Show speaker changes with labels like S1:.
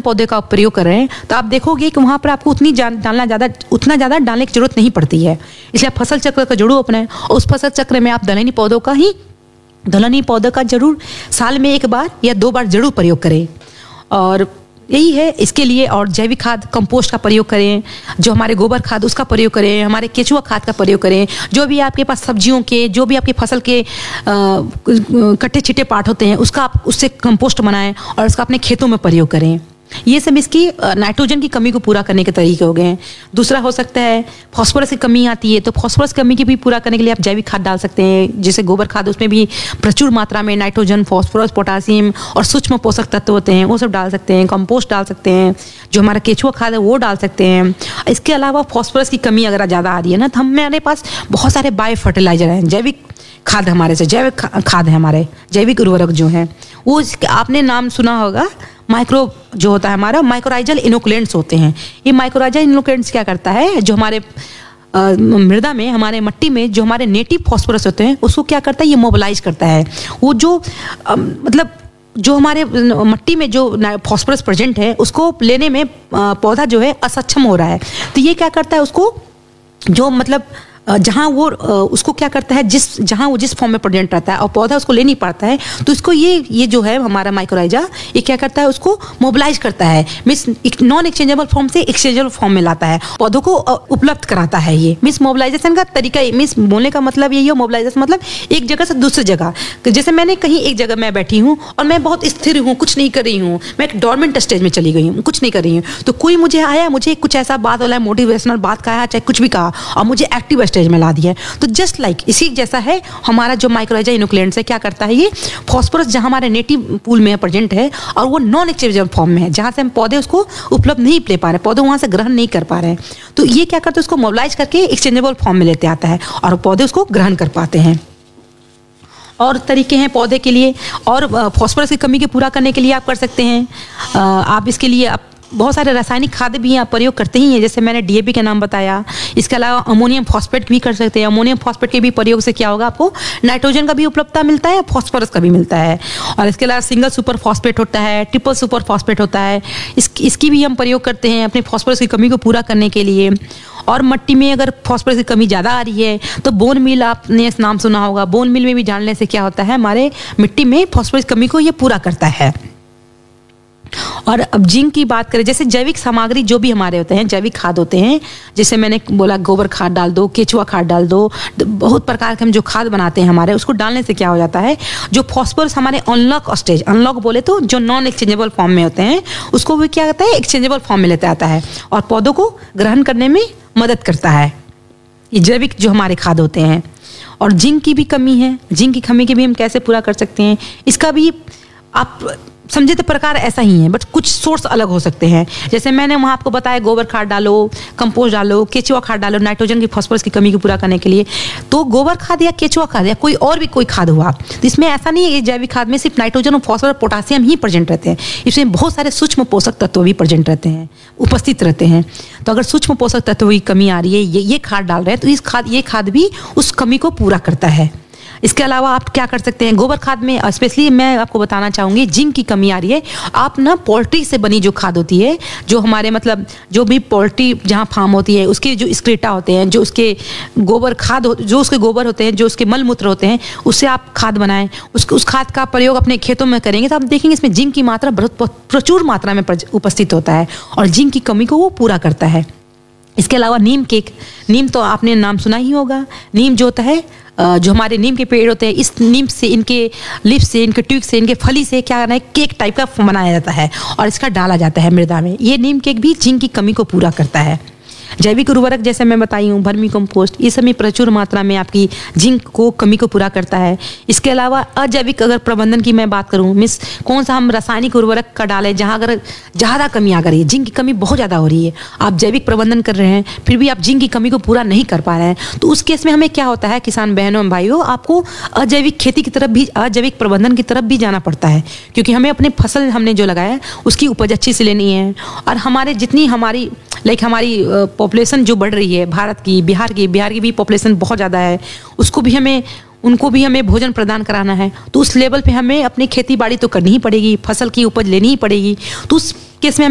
S1: पौधे का प्रयोग कर रहे हैं तो आप देखोगे कि वहाँ पर आपको उतना ज़्यादा डालने की जरूरत नहीं पड़ती है। इसलिए आप फसल चक्र का जरूर अपनाएं और उस फसल चक्र में आप दलहनी पौधों का जरूर साल में 1 बार या 2 बार जरूर प्रयोग करें। और यही है इसके लिए। और जैविक खाद कंपोस्ट का प्रयोग करें, जो हमारे गोबर खाद उसका प्रयोग करें, हमारे केचुआ खाद का प्रयोग करें। जो भी आपके पास सब्जियों के, जो भी आपकी फसल के कट्टे छिट्टे पार्ट होते हैं उससे कंपोस्ट बनाएं और उसका अपने खेतों में प्रयोग करें। ये सब इसकी नाइट्रोजन की कमी को पूरा करने के तरीके हो गए हैं। दूसरा हो सकता है फास्फोरस की कमी आती है, तो फास्फोरस कमी की भी पूरा करने के लिए आप जैविक खाद डाल सकते हैं, जैसे गोबर खाद। उसमें भी प्रचुर मात्रा में नाइट्रोजन, फास्फोरस, पोटासियम और सूक्ष्म पोषक तत्व होते हैं, वो सब डाल सकते हैं। कंपोस्ट डाल सकते हैं, जो हमारा केचुआ खाद है वो डाल सकते हैं। इसके अलावा फास्फोरस की कमी अगर ज़्यादा आ रही है ना, तो हमारे पास बहुत सारे बायो फर्टिलाइजर हैं, जैविक खाद है हमारे जैविक उर्वरक जो हैं वो आपने नाम सुना होगा। जो होता है हमारा माइक्रोराइजल इनोकुलेंट्स होते हैं। ये माइक्रोराइजल इनोकुलेंट्स क्या करता है, जो हमारे मृदा में, हमारे मिट्टी में जो हमारे नेटिव फास्फोरस होते हैं उसको क्या करता है, ये मोबिलाइज करता है। वो जो जो हमारे मिट्टी में जो फास्फोरस प्रेजेंट है उसको लेने में पौधा जो है असक्षम हो रहा है। तो ये क्या करता है, उसको जो जहाँ वो उसको क्या करता है, जहाँ वो जिस फॉर्म में प्रेजेंट रहता है और पौधा उसको ले नहीं पाता है, तो इसको ये जो है हमारा माइक्रोराइजा ये क्या करता है, उसको मोबिलाइज करता है। मीन्स नॉन एक्सचेंजेबल फॉर्म से एक्सचेंजेबल फॉर्म में लाता है, पौधों को उपलब्ध कराता है। ये मीन्स मोबिलाइजेशन का तरीका, मीन्स बोलने का मतलब यही है, मोबिलाइजेशन मतलब एक जगह से दूसरी जगह। जैसे मैंने कहीं एक जगह मैं बैठी हूँ और मैं बहुत स्थिर हूँ, कुछ नहीं कर रही हूँ, मैं एक डोरमेंट स्टेज में चली गई हूँ, कुछ नहीं कर रही हूँ, तो कोई मुझे आया, मुझे कुछ ऐसा बात वाला मोटिवेशनल बात कहा, चाहे कुछ भी कहा, और मुझे एक्टिव स्टेज में ला दिया। तो जस्ट लाइक इसी जैसा है हमारा जो माइक्रोराइजा इनोकुलेंट्स है, क्या करता है, ये फास्फोरस जहां हमारे नेटिव पूल में प्रेजेंट है और वो नॉन एक्सचेंजेबल फॉर्म में है, जहां से हम पौधे उसको उपलब्ध नहीं ले पा रहे, पौधे वहां से ग्रहण नहीं कर पा रहे हैं, तो ये क्या करते हैं, उसको मोबिलाइज करके एक्सचेंजेबल फॉर्म में लेते आता है और पौधे उसको ग्रहण कर पाते हैं। और तरीके हैं पौधे के लिए, और फास्फोरस की कमी को पूरा करने के लिए आप कर सकते हैं, आप इसके लिए बहुत सारे रासायनिक खाद भी आप प्रयोग करते ही हैं, जैसे मैंने डीएपी का नाम बताया। इसके अलावा अमोनियम फॉस्फेट भी कर सकते हैं। अमोनियम फॉस्फेट के भी प्रयोग से क्या होगा, आपको नाइट्रोजन का भी उपलब्धता मिलता है, फॉस्फोरस का भी मिलता है। और इसके अलावा सिंगल सुपर फॉस्फेट होता है, ट्रिपल सुपर फॉस्फेट होता है, इसकी भी हम प्रयोग करते हैं अपने फॉस्फोरस की कमी को पूरा करने के लिए। और मिट्टी में अगर फॉस्फोरस की कमी ज़्यादा आ रही है तो बोन मिल, आपने नाम सुना होगा, बोन मिल में भी डालने से क्या होता है, हमारे मिट्टी में फॉस्फोरस की कमी को ये पूरा करता है। और अब जिंक की बात करें, जैसे जैविक सामग्री जो भी हमारे होते हैं, जैविक खाद होते हैं, जैसे मैंने बोला गोबर खाद डाल दो, केचुआ खाद डाल दो, बहुत प्रकार के हम जो खाद बनाते हैं हमारे, उसको डालने से क्या हो जाता है, जो फॉस्फोरस हमारे अनलॉक बोले तो जो नॉन एक्सचेंजेबल फॉर्म में होते हैं उसको भी क्या करता है, एक्सचेंजेबल फॉर्म में लेते आता है और पौधों को ग्रहण करने में मदद करता है। ये जैविक जो हमारे खाद होते हैं। और जिंक की भी कमी है, जिंक की कमी की भी हम कैसे पूरा कर सकते हैं, इसका भी आप समझे तो प्रकार ऐसा ही है, बट कुछ सोर्स अलग हो सकते हैं। जैसे मैंने वहाँ आपको बताया गोबर खाद डालो, कंपोस्ट डालो, केचुआ खाद डालो, नाइट्रोजन की फास्फोरस की कमी को पूरा करने के लिए। तो गोबर खाद या केचुआ खाद या कोई और भी कोई खाद हुआ, तो इसमें ऐसा नहीं है कि जैविक खाद में सिर्फ नाइट्रोजन और फास्फोरस पोटासियम ही प्रेजेंट रहते हैं, इसमें बहुत सारे सूक्ष्म पोषक तत्व भी प्रेजेंट रहते हैं, उपस्थित रहते हैं। तो अगर सूक्ष्म पोषक तत्व की कमी आ रही है, ये खाद डाल रहे हैं, तो ये खाद भी उस कमी को पूरा करता है। इसके अलावा आप क्या कर सकते हैं, गोबर खाद में स्पेशली मैं आपको बताना चाहूँगी, जिंक की कमी आ रही है, आप ना पोल्ट्री से बनी जो खाद होती है, जो हमारे मतलब जो भी पोल्ट्री जहाँ फार्म होती है उसके जो एक्सक्रीटा होते हैं, जो उसके गोबर खाद जो उसके गोबर होते हैं, जो उसके मल मूत्र होते हैं, उससे आप खाद बनाएं, उस खाद का प्रयोग अपने खेतों में करेंगे तो आप देखेंगे इसमें जिंक की मात्रा बहुत प्रचुर मात्रा में उपस्थित होता है और जिंक की कमी को वो पूरा करता है। इसके अलावा नीम तो आपने नाम सुना ही होगा। नीम जो होता है, जो हमारे नीम के पेड़ होते हैं, इस नीम से, इनके लिप से, इनके ट्यूब से, इनके फली से क्या करना है, केक टाइप का बनाया जाता है और इसका डाला जाता है मृदा में। ये नीम केक भी जिंक की कमी को पूरा करता है। जैविक उर्वरक जैसे मैं बताई हूँ, वर्मी कंपोस्ट, ये सब में प्रचुर मात्रा में आपकी जिंक को कमी को पूरा करता है। इसके अलावा अजैविक अगर प्रबंधन की मैं बात करूँ, मिस कौन सा हम रासायनिक उर्वरक का डालें जहाँ अगर ज़्यादा कमी आ गई है, जिंक की कमी बहुत ज़्यादा हो रही है, आप जैविक प्रबंधन कर रहे हैं फिर भी आप जिंक की कमी को पूरा नहीं कर पा रहे हैं, तो उस केस में हमें क्या होता है, किसान बहनों भाइयों, आपको अजैविक खेती की तरफ भी, अजैविक प्रबंधन की तरफ भी जाना पड़ता है, क्योंकि हमें अपने फसल हमने जो लगाया है उसकी उपज अच्छी से लेनी है। और हमारे जितनी हमारी पॉपुलेशन जो बढ़ रही है भारत की, बिहार की भी पॉपुलेशन बहुत ज़्यादा है, उनको भी हमें भोजन प्रदान कराना है, तो उस लेवल पे हमें अपनी खेती बाड़ी तो करनी ही पड़ेगी, फसल की उपज लेनी ही पड़ेगी। तो उस केस में